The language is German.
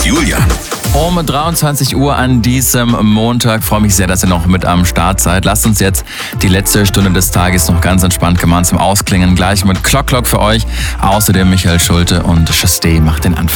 Julian. Um 23 Uhr an diesem Montag. Freue mich sehr, dass ihr noch mit am Start seid. Lasst uns jetzt die letzte Stunde des Tages noch ganz entspannt gemeinsam ausklingen. Gleich mit Clock für euch. Außerdem Michael Schulte und Chasté macht den Anfang.